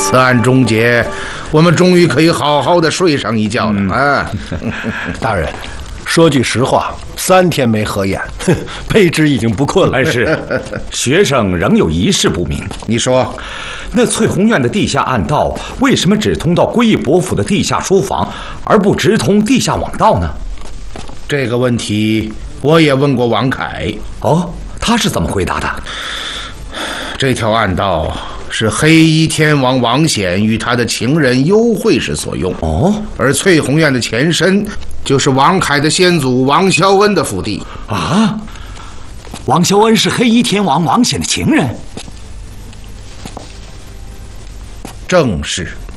此案终结，我们终于可以好好的睡上一觉了啊！ 大人，说句实话，3天没合眼，卑职已经不困了。 是，学生仍有一事不明。 你说， 那翠红院的地下暗道为什么只通到归义伯府的地下书房，而不直通地下网道呢？ 这个问题我也问过王凯。 哦，他是怎么回答的？ 这条暗道是黑衣天王王显与他的情人幽慧氏所用。 哦， 而翠红院的前身就是王凯的先祖王肖恩的府邸。 啊，王肖恩是黑衣天王王显的情人？ 正是。